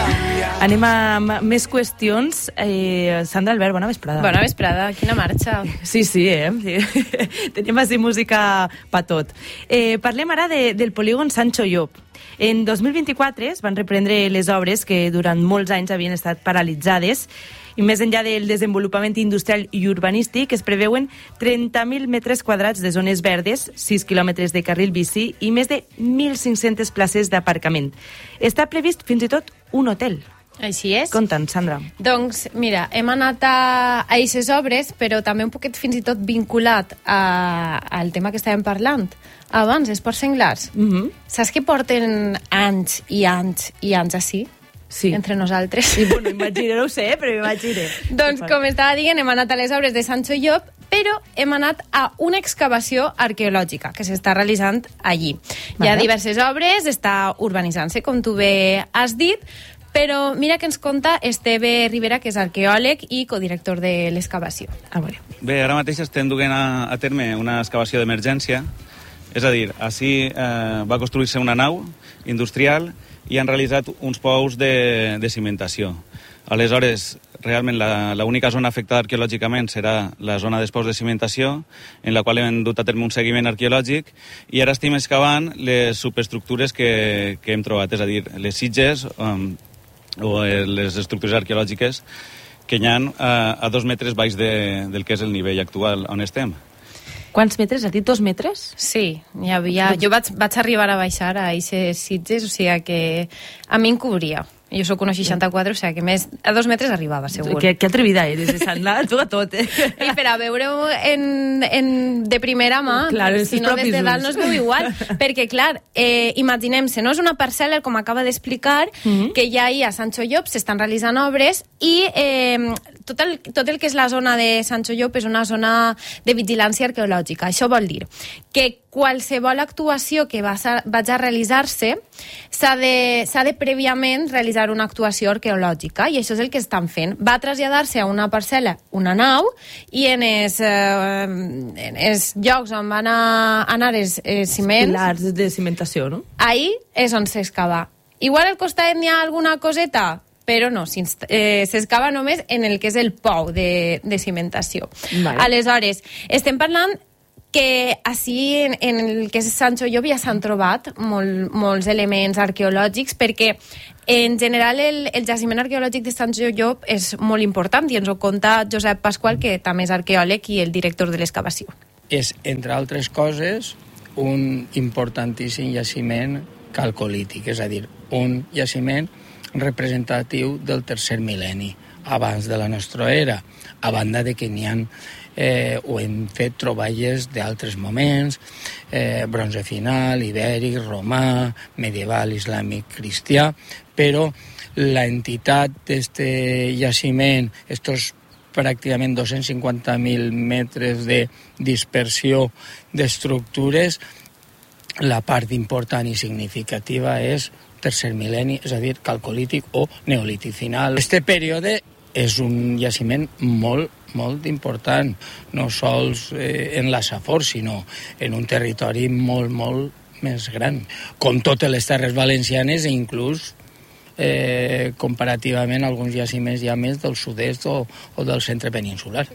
Anem a més qüestions. Sandra Albert, bona vesprada. Bona vesprada, quina marxa. Sí. Tenim així música pa tot. Parlem ara del polígon Sancho Llop. En 2024 es van reprendre les obres que durant molts anys havien estat paralitzades i més enllà del desenvolupament industrial i urbanístic es preveuen 30.000 metres quadrats de zones verdes, 6 quilòmetres de carril bici i més de 1.500 places d'aparcament. Està previst fins i tot un hotel. Així és. Conta'ns, Sandra. Doncs, mira, hem anat a aquestes obres, però també un poquet fins i tot vinculat al tema que estàvem parlant abans, esports senglars. Saps que porten anys i anys i anys així? Sí. Entre nosaltres. I bueno, imagino, no ho sé, però imagino. Doncs, com estava dient, hem anat a les obres de Sancho Llop, però hem anat a una excavació arqueològica que s'està realitzant allí. Hi ha diverses obres, està urbanitzant-se, com tu bé has dit, però mira que ens conta Esteve Rivera, que és arqueòleg i codirector de l'excavació. Bé, ara mateix estem duent a terme una excavació d'emergència, és a dir, així va construir-se una nau industrial i han realitzat uns pous de cimentació. Aleshores, realment, l'única zona afectada arqueològicament serà la zona dels pous de cimentació, en la qual hem dut a terme un seguiment arqueològic, i ara estem excavant les superestructures que hem trobat, és a dir, les sitges o les estructures arqueològiques que hi ha a 2 metres baix del que és el nivell actual on estem. Quants metres? Has dit 2 metres? Sí, jo vaig arribar a baixar a aquestes sitges, o sigui que a mi em cobria. Jo soc 1,64, o sigui que més a 2 metres arribava, segur. Que atrevida eres, Sandra, tu a tot, I per a veure-ho de primera mà, clar, si no des de dalt no es veu igual, perquè clar, imaginem-se, no és una parcel·la, com acaba d'explicar, que ja hi a Sancho Llop s'estan realitzant obres i tot el que és la zona de Sancho Llop és una zona de vigilància arqueològica. Això vol dir que qualsevol actuació que vagi a realitzar-se s'ha de prèviament realitzar una actuació arqueològica, i això és el que estan fent. Va traslladar-se a una parcel·la, una nau, i en els llocs on van anar els ciments... Pilars de cimentació, no? Ahí és on s'excava. Igual al costat n'hi ha alguna coseta, però no, s'excava només en el que és el pou de cimentació. Vale. Aleshores, estem parlant que així en el que és Sancho Llop ja s'han trobat molts elements arqueològics, perquè en general el jaciment arqueològic de Sancho Llop és molt important, i ens ho conta Josep Pasqual, que també és arqueòleg i el director de l'excavació. És, entre altres coses, un importantíssim jaciment calcolític, és a dir, un jaciment representatiu del tercer mil·lenni, abans de la nostra era, a banda de que n'hi ha o hem fet troballes d'altres moments, bronze final, ibèric, romà, medieval, islàmic, cristià, però l'entitat d'aquest jaciment, estos pràcticament 250.000 metres de dispersió d'estructures, la part important i significativa és tercer mil·lenni, és a dir, calcolític o neolític final. Este període és un jaciment molt important, no sols en la Safor, sinó en un territori molt més gran, com totes les terres valencianes, i inclús comparativament alguns jaciments ja més del sud-est o del centre peninsular.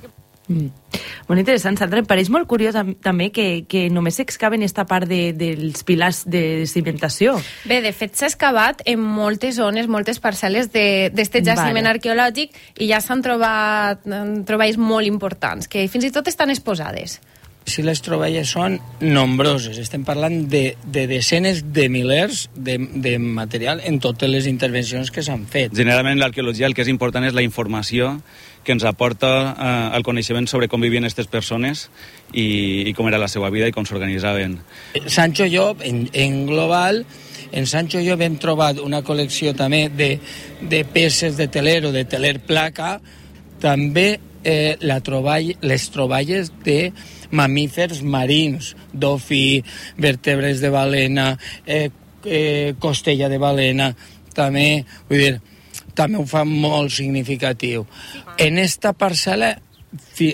Molt interessant, Sandra. Em pareix molt curiós també que només s'excaven esta part dels pilars de cimentació. Bé, de fet s'ha excavat en moltes zones, moltes parcel·les d'este jaciment arqueològic, i ja s'han trobat troballes molt importants, que fins i tot estan exposades. Si les troballes són nombroses, estem parlant de desenes de milers de material en totes les intervencions que s'han fet. Generalment l'arqueologia el que és important és la informació que ens aporta el coneixement sobre com vivien aquestes persones i com era la seva vida i com s'organitzaven. Sancho Llop, en global, en Sancho Llop hem trobat una col·lecció també de peces de teler o de teler placa, també les troballes de mamífers marins, dofi, vèrtebres de balena, costella de balena, també, vull dir, també ho fa molt significatiu. En esta parcel·la,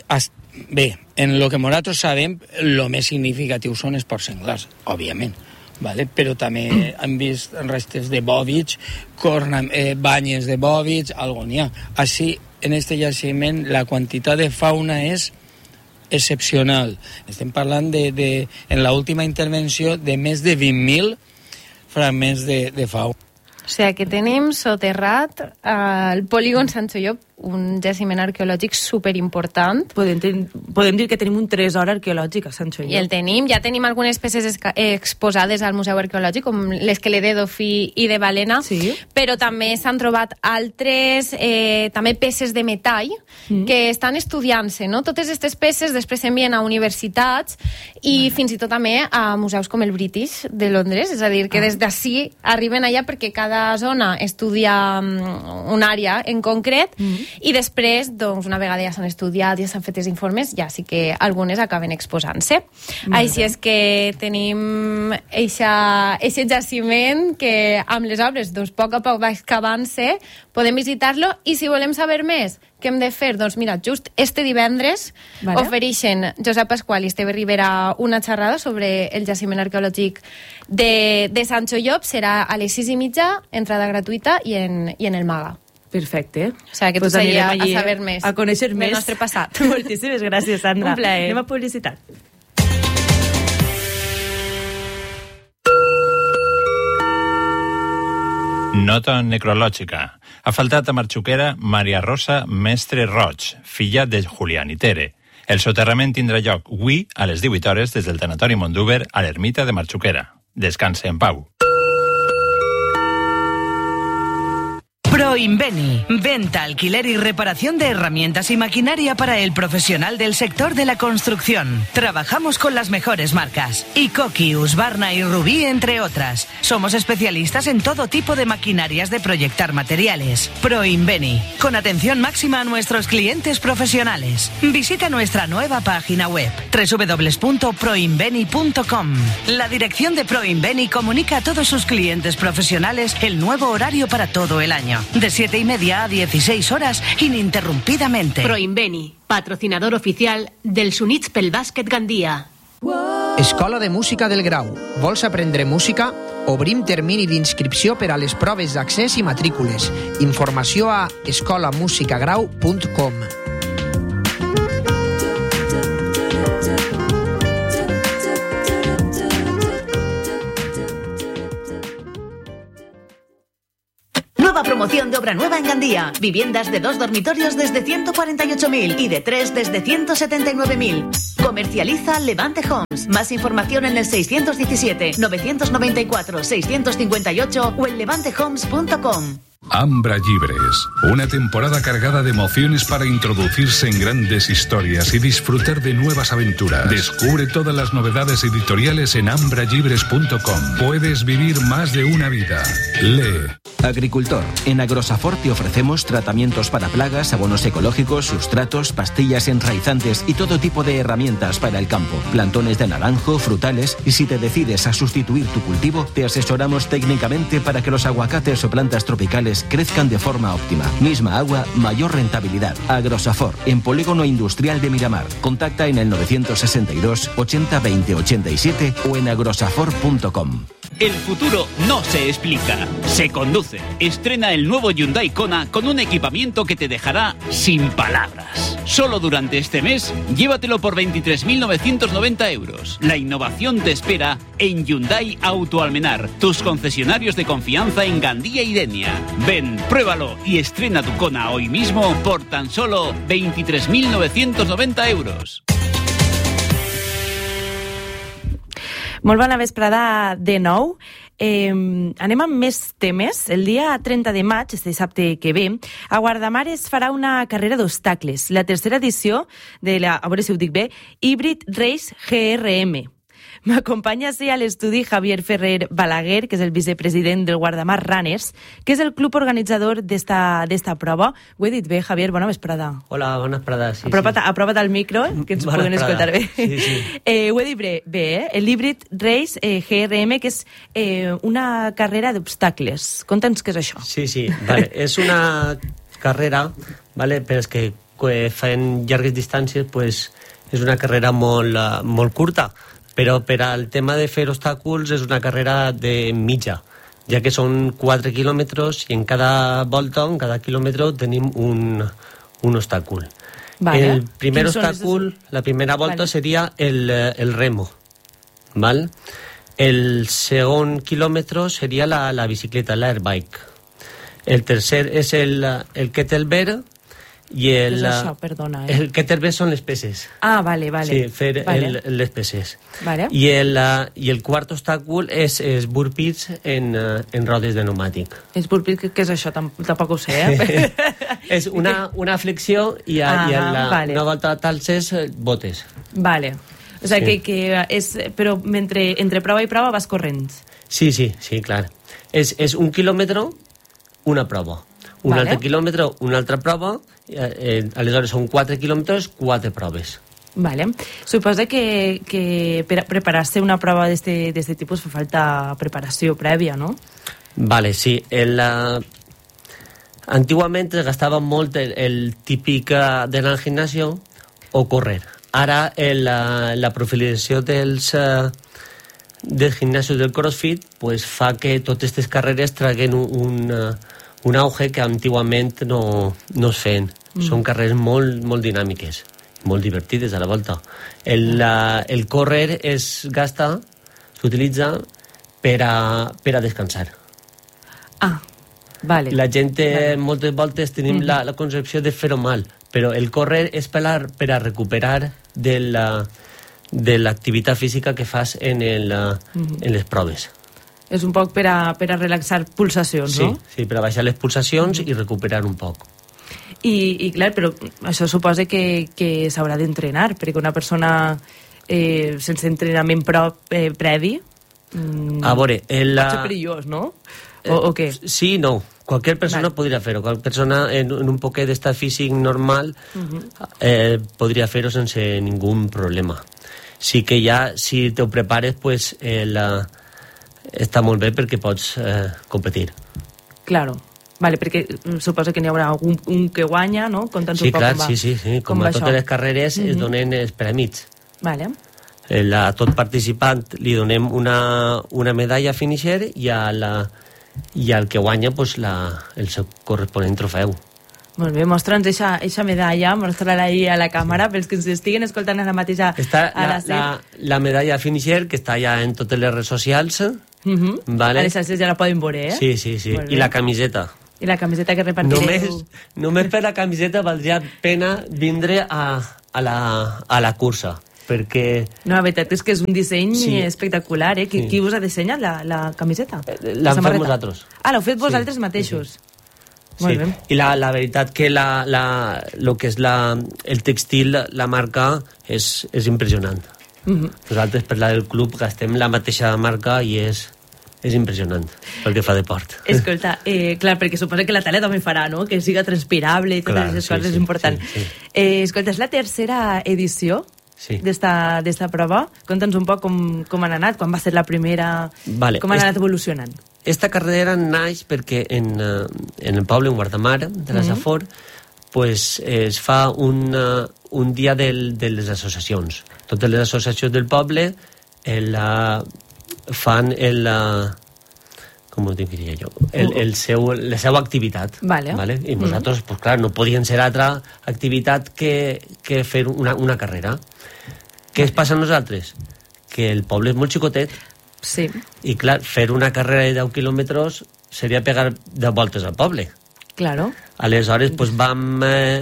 bé, en lo que nosaltres sabem, lo més significatiu són esports senglars, òbviament. vale? Però també hem vist restes de bòvids, banyes de bòvids, algo n'hi ha. Així, en este jaciment, la quantitat de fauna és excepcional. Estem parlant en l'última intervenció de més de 20.000 fragments de fauna. O sigui que tenim soterrat el polígon Sancho Llop, un jaciment arqueològic superimportant. Podem dir que tenim un tresor arqueològic a Sancho Llop. I el tenim. Ja tenim algunes peces exposades al Museu Arqueològic, com l'esquelet de Dofí i de balena, sí. Però també s'han trobat altres, també peces de metall, que estan estudiant-se, no? Totes aquestes peces després s'envien a universitats i fins i tot també a museus com el British de Londres, és a dir, que des d'ací arriben allà perquè cada zona estudia una àrea en concret i després, doncs, una vegada ja s'han estudiat, ja s'han fet els informes, ja sí que algunes acaben exposant-se. Així és que tenim eixe jaciment que amb les obres, doncs, a poc va excavant-se, podem visitar-lo, i si volem saber més, què hem de fer? Doncs mira, just este divendres ofereixen Josep Pasqual i Esteve Rivera una xerrada sobre el jaciment arqueològic de Sancho Llop. Serà a les 6:30, entrada gratuïta i en el Maga. Perfecte. O sigui, que tots allà a saber més. A conèixer més. Del nostre passat. Moltíssimes gràcies, Sandra. Un plaer. Anem a publicitat. Nota necrològica. Ha faltat a Marxuquera Maria Rosa Mestre Roig, filla de Julián i Tere. El soterrament tindrà lloc avui a les 18 hores des del Tanatori Mondúber a l'ermita de Marxuquera. Descanse en pau. Proinveni, venta, alquiler y reparación de herramientas y maquinaria para el profesional del sector de la construcción. Trabajamos con las mejores marcas, Ikoki, Husqvarna y Rubí, entre otras. Somos especialistas en todo tipo de maquinarias de proyectar materiales. Proinveni, con atención máxima a nuestros clientes profesionales. Visita nuestra nueva página web, www.proinveni.com. La dirección de Proinveni comunica a todos sus clientes profesionales el nuevo horario para todo el año. De 7:30 a 16 horas, ininterrumpidamente. Proinveni, patrocinador oficial dels Units pel Bàsquet Gandia. Escola de Música del Grau. Vols aprendre música? Obrim termini d'inscripció per a les proves d'accés i matrícules. Informació a escolamusicagrau.com. Nueva promoción de obra nueva en Gandía. Viviendas de 2 dormitorios desde 148.000 y de 3 desde 179.000. Comercializa Levante Homes. Más información en el 617-994-658 o en levantehomes.com. Ambra Llibres, una temporada cargada de emociones para introducirse en grandes historias y disfrutar de nuevas aventuras. Descubre todas las novedades editoriales en ambrallibres.com. Puedes vivir más de una vida. Lee. Agricultor. En Agrosafor te ofrecemos tratamientos para plagas, abonos ecológicos, sustratos, pastillas enraizantes y todo tipo de herramientas para el campo. Plantones de naranjo, frutales, y si te decides a sustituir tu cultivo, te asesoramos técnicamente para que los aguacates o plantas tropicales crezcan de forma óptima. Misma agua, mayor rentabilidad. Agrosafor, en Polígono Industrial de Miramar. Contacta en el 962 80 20 87 o en agrosafor.com. El futuro no se explica, se conduce. Estrena el nuevo Hyundai Kona con un equipamiento que te dejará sin palabras. Solo durante este mes, llévatelo por 23.990 euros. La innovación te espera en Hyundai Auto Almenar, tus concesionarios de confianza en Gandía y Denia. Ven, pruébalo y estrena tu Kona hoy mismo por tan solo 23.990 euros. Molt bona vesprada de nou. Anem amb més temes. El dia 30 de maig, este dissabte que ve, a Guardamar es farà una carrera d'obstacles, la tercera edició de la, a veure si ho dic bé, Hybrid Race GRM. M'acompanya a l'estudi Javier Ferrer Balaguer, que és el vicepresident del Guardamar Runners, que és el club organitzador d'esta prova. Ho he dit bé, Javier? Bona vesprada. Hola, bona vesprada. Sí, apropa't al micro, que ens poden escoltar bé. Sí. Ho he dit bé, el Hybrid Race GRM, que és una carrera d'obstacles. Conta'ns què és això. Sí, vale. És una carrera, vale, per als que fan llargues distàncies, pues, és una carrera molt curta. Però per al tema de fer obstacles és una carrera de mitja, ja que són 4 quilòmetres i en cada volta, en cada quilòmetre, tenim un obstacle. Vale. El primer obstacle, la primera volta seria el remo, ¿vale? El segon quilòmetre seria la bicicleta, l'airbike. El tercer és el kettlebell i Què és això? Perdona. el kettlebell són les peses. Ah, vale. Sí, fer vale. les peses. Vale. I el quart obstacle és burpees en rodes de pneumàtic. És burpees, què és això? Tampoc ho sé, eh? És una flexió i vale. una volta talses botes. Vale. O sigui Sí. que és... Però entre prova i prova vas corrent. Sí, clar. És un quilòmetre, una prova. Un Vale. altre quilòmetre, una altra prova. Aleshores són 4 quilòmetres, 4 proves. Vale. Suposa que per preparar-se una prova d'este tipus fa falta preparació prèvia, no? Vale, sí. Antiguament es gastava molt el típic d'anar al gimnasio o correr. Ara la profilizació dels gimnasios del CrossFit pues, fa que totes aquestes carreres traguen un auge que antiguament no es feien. Són carreres molt dinàmiques, molt divertides a la volta. El córrer s'utilitza per a descansar. Ah, vale. La gent, moltes voltes tenim la concepció de fer-ho mal, però el córrer és per a recuperar de l'activitat física que fas en les proves. És un poc per a relaxar pulsacions, no? Sí, per a baixar les pulsacions i recuperar un poc. I clar, però això suposa que s'haurà d'entrenar, perquè una persona sense entrenament previ a veure, pot ser perillós, no? O què? Sí, no. Qualsevol persona podria fer-ho. Qualsevol persona en un poquet d'estat físic normal podria fer-ho sense ningú problema. Sí que ja, si te ho prepares, pues, està molt bé perquè pots competir. Claro. Vale, perquè suposo que n'hi haurà un que guanya, no? Conta'ns un poc com va. Sí. Com a totes les carreres es donen els prèmits. Vale. A tot participant li donem una medalla finisher i al que guanya pues, el seu corresponent trofeu. Molt bé, mostra'ns eixa medalla, mostra-la ahí a la càmera, pels que ens estiguen escoltant ara mateix a la medalla finisher, que està ja en totes les redes socials. Vale. A les xarxes ja la poden veure, eh? Sí. I la camiseta. I la camiseta que repartireu. Només per la camiseta valdria pena vindre a la cursa, perquè... No, la veritat és que és un disseny espectacular, eh? Qui us ha dissenyat la camiseta? L'hem fet nosaltres. Ah, l'heu fet vosaltres mateixos? Molt bé. I la veritat que el que és el textil, la marca, és impressionant. Nosaltres, per la del club, gastem la mateixa marca i és impressionant pel que fa de port. Escolta, clar, perquè suposo que la tele també farà, no? Que siga transpirable i totes aquestes coses és important. Escolta, és la tercera edició d'esta prova. Conta'ns un poc com han anat, quan va ser la primera, com han anat evolucionant. Esta carrera naix perquè en el poble, en Guardamar, de la Safor, pues, es fa un dia de les associacions. Totes les associacions del poble fan com ho diria jo? La seva activitat. Vale. I nosaltres, pues, clar, no podien ser altra activitat que fer una carrera. Què es passa a nosaltres? Que el poble és molt xicotet. Sí. I, clar, fer una carrera de 10 quilòmetres seria pegar 10 voltes al poble. Claro. Aleshores, pues, vam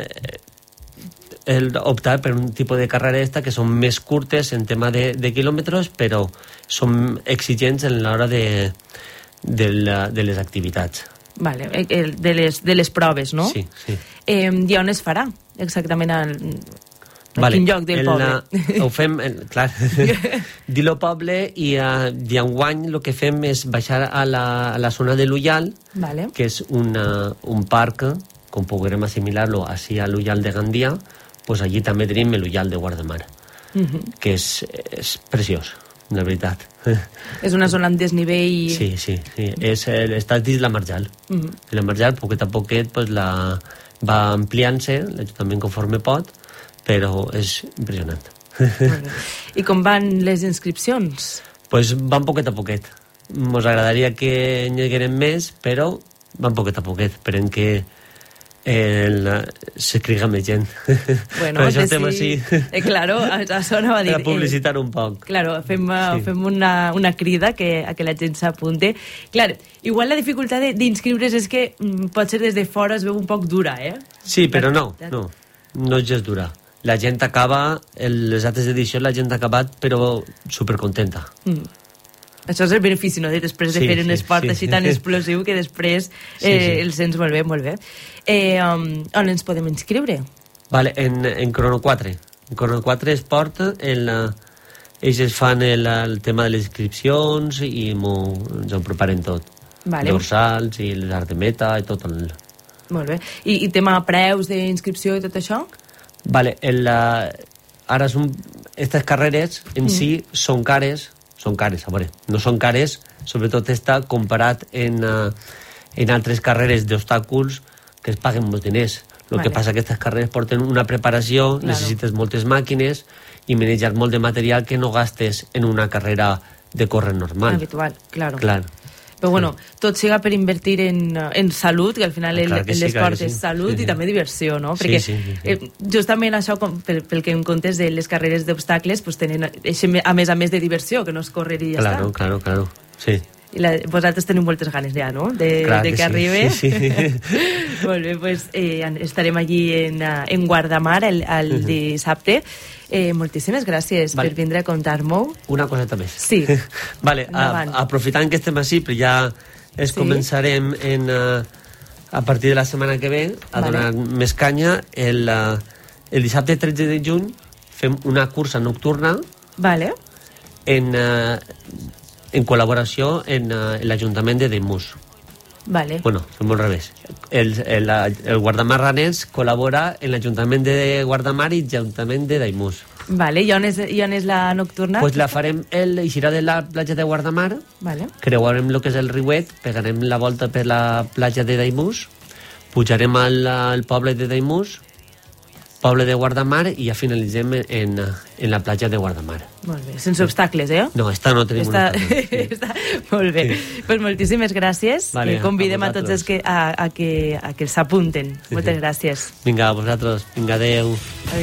optar per un tipus de carrera que són més curtes en tema de quilòmetres, però són exigents en l'hora de les activitats. Vale, de les proves, no? Sí. I on es farà exactament a quin lloc del poble? Ho fem, clar, dir-lo poble, i enguany el que fem és baixar a la zona de l'Ullal, que és un parc, com podrem assimilar-lo així a l'Ullal de Gandia, pues allí també tenim l'Ullal de Guardamar, que és preciós, la veritat. És una zona amb desnivell... Sí. Està dins la Marjal. La Marjal, poquet a poquet, pues, va ampliant-se, l'Ajuntament conforme pot, però és impressionant. I com van les inscripcions? Pues van poquet a poquet. Mos agradaria que n'hi hagueren més, però van poquet a poquet. Esperem que s'escriga més gent. Bueno, per això estem així. Claro, això anava a dir. Per publicitar un poc. Claro, fem una crida a que la gent s'apunte. Clar, igual la dificultat d'inscriure's és que potser des de fora es veu un poc dura, eh? Sí, però no és gens dura. La gent acaba, les altres edicions la gent ha acabat, però supercontenta. Això és el benefici, no?, després de fer un esport així tan explosiu que després el sents molt bé, molt bé. On ens podem inscriure? Vale, en Crono 4. En Crono 4 Esport, ells es fan el tema de les inscripcions i ens ho preparen tot. Vale. Dorsals i les arts de meta i tot. Molt bé. I tema preus d'inscripció i tot això? Vale, ara aquestes carreres en si són cares, a veure, no són cares, sobretot està comparat en altres carreres d'obstacles que es paguen molts diners. El que passa que aquestes carreres porten una preparació, necessites moltes màquines i manejar molt de material que no gastes en una carrera de córrer normal. Habitual, claro. Clar. Però bueno, tot siga per invertir en salut, que al final l'esport és salut i també diversió, no? Perquè justament això, pel que em contes de les carreres d'obstacles, pues tenen a més de diversió, que no es correr i ja està. Claro, sí. I vosaltres teniu moltes ganes ja, no?, de que arribi. Sí. Molt bé, doncs estarem allí en Guardamar el dissabte. Moltíssimes gràcies per vindre a contar-m'ho. Una coseta més. Sí. Vale, aprofitant que estem així, però ja començarem a partir de la setmana que ve a donar més canya. El dissabte 13 de juny fem una cursa nocturna en col·laboració en l'Ajuntament de Daimús. Vale. Bueno, fem al revés. El Guardamar Ranès col·labora en l'Ajuntament de Guardamar i l'Ajuntament de Daimús. Vale, i on és la nocturna? Pues la farem, eixirà de la platja de Guardamar, creuarem el que és el riuet, pegarem la volta per la platja de Daimús, pujarem al poble de Daimús, poble de Guardamar, i ja finalitzem en la platja de Guardamar. Molt bé, sense obstacles, eh? No, no tenim obstacles. Molt bé, pues moltíssimes gràcies. Convidem a tots a que s'apunten. Moltes gràcies. Vinga, a vosaltres. Vinga, adeu.